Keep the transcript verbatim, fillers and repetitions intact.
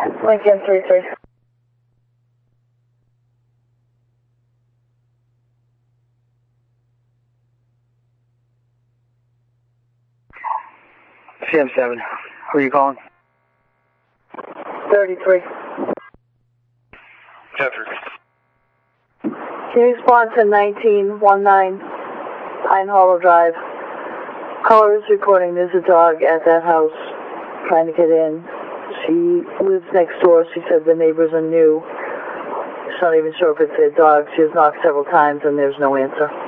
Lincoln three three. C M seven. Who are you calling? thirty-three. Jeffrey. Can you respond to nineteen nineteen Pine Hollow Drive? Caller is reporting there's a dog at that house trying to get in. She lives next door. She said the neighbors are new. She's not even sure if it's their dog. She has knocked several times and there's no answer.